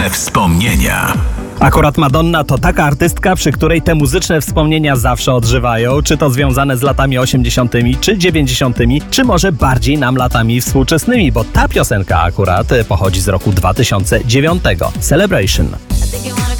Muzyczne wspomnienia. Akurat Madonna to taka artystka, przy której te muzyczne wspomnienia zawsze odżywają, czy to związane z latami 80., czy 90., czy może bardziej nam latami współczesnymi, bo ta piosenka akurat pochodzi z roku 2009. Celebration.